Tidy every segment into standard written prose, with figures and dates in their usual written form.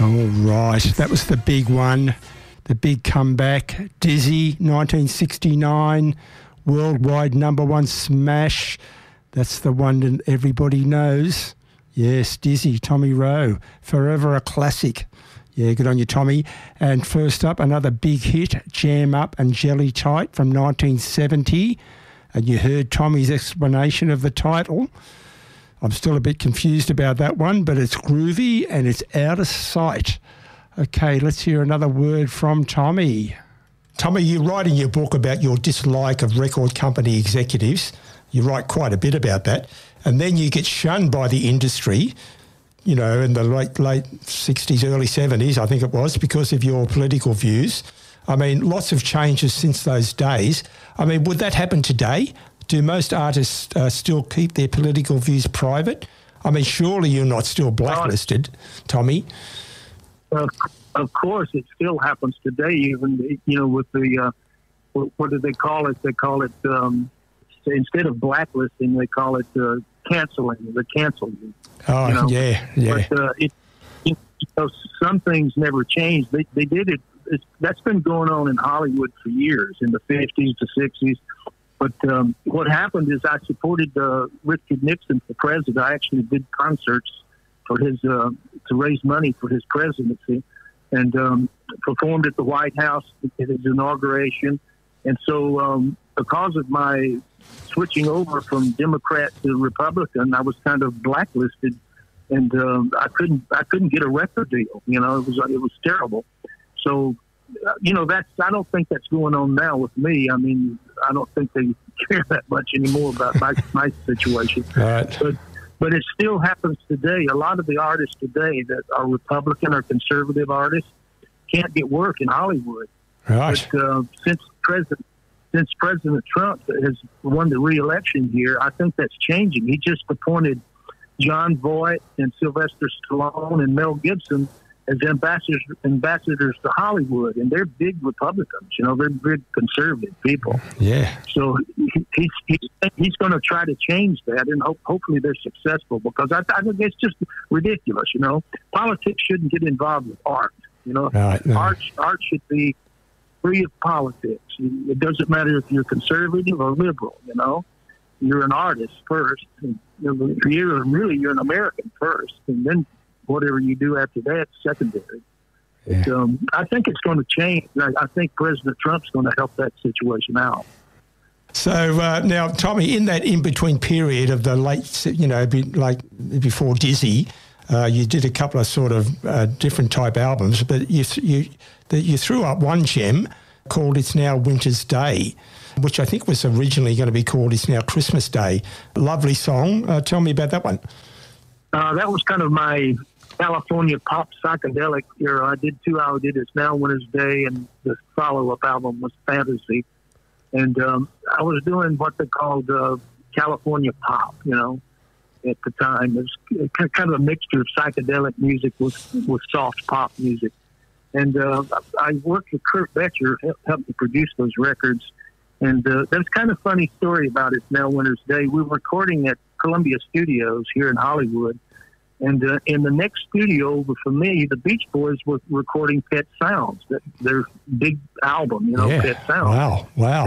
All right, that was the big one, the big comeback. Dizzy, 1969, worldwide #1 smash. That's the one that everybody knows. Yes, Dizzy, Tommy Rowe, forever a classic. Yeah, good on you, Tommy. And first up, another big hit, Jam Up and Jelly Tight from 1970. And you heard Tommy's explanation of the title. I'm still a bit confused about that one, but it's groovy and it's out of sight. Okay, let's hear another word from Tommy. Tommy, you write in your book about your dislike of record company executives. You write quite a bit about that. And then you get shunned by the industry, you know, in the late 60s, early 70s, I think it was, because of your political views. I mean, lots of changes since those days. I mean, would that happen today? Do most artists still keep their political views private? I mean, surely you're not still blacklisted, Tommy. Of course, it still happens today, even, you know, with the, what do they call it? They call it, instead of blacklisting, they call it canceling, the canceling. Oh, you know? Yeah. But some things never changed. They did it. That's been going on in Hollywood for years, in the 50s to 60s. But what happened is I supported Richard Nixon for president. I actually did concerts for his to raise money for his presidency, and performed at the White House at his inauguration. And so, because of my switching over from Democrat to Republican, I was kind of blacklisted, and I couldn't get a record deal. You know, it was terrible. So, you know, I don't think that's going on now with me. I mean, I don't think they care that much anymore about my situation. Right. But it still happens today. A lot of the artists today that are Republican or conservative artists can't get work in Hollywood. Right. But since President Trump has won the re-election here, I think that's changing. He just appointed John Voight and Sylvester Stallone and Mel Gibson as ambassadors to Hollywood, and they're big Republicans. You know, they're big conservative people. Yeah. So he's going to try to change that, and hopefully they're successful, because I think it's just ridiculous. You know, politics shouldn't get involved with art. You know, right, no. Art should be free of politics. It doesn't matter if you're conservative or liberal. You know, you're an artist first. And you're an American first, and then whatever you do after that, secondary. Yeah. But, I think it's going to change. I think President Trump's going to help that situation out. So now, Tommy, in that in-between period of the late, you know, like before Dizzy, you did a couple of sort of different type albums, but you threw up one gem called It's Now Winter's Day, which I think was originally going to be called It's Now Christmas Day. Lovely song. Tell me about that one. That was kind of my California pop psychedelic era. I did two. I did It's Now Winter's Day, and the follow-up album was Fantasy. And I was doing what they called California pop, you know, at the time. It was kind of a mixture of psychedelic music with soft pop music. And I worked with Kurt Betcher, helped me produce those records. And there's kind of a funny story about It's Now Winter's Day. We were recording at Columbia Studios here in Hollywood. And in the next studio over for me, the Beach Boys were recording Pet Sounds, their big album, you know, yeah. Pet Sounds. Wow.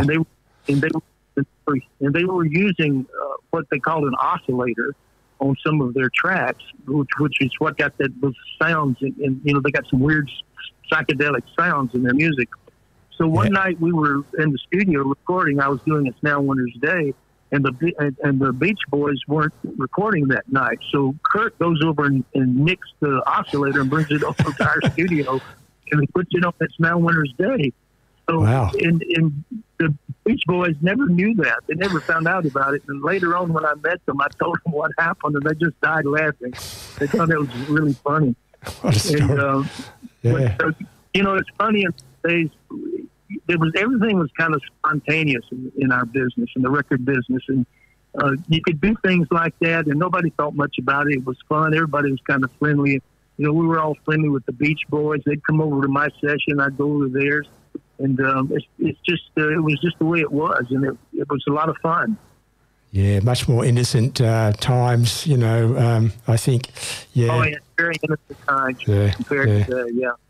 And they were using what they called an oscillator on some of their tracks, which is what got those sounds. And you know, they got some weird psychedelic sounds in their music. So one night we were in the studio recording. I was doing It's Now Winter's Day. And the Beach Boys weren't recording that night. So Kurt goes over and nicks the oscillator and brings it over to our studio, and he puts it on It's Now Winter's Day. So wow. And the Beach Boys never knew that. They never found out about it. And later on when I met them, I told them what happened, and they just died laughing. They thought it was really funny. What a story. And, but, you know, it's funny in days. Everything was kind of spontaneous in our business, in the record business, and you could do things like that, and nobody thought much about it. It was fun. Everybody was kind of friendly. You know, we were all friendly with the Beach Boys. They'd come over to my session, I'd go over to theirs, and it was just the way it was, and it was a lot of fun. Yeah, much more innocent times, I think. Yeah. Oh, yeah, very innocent times compared to,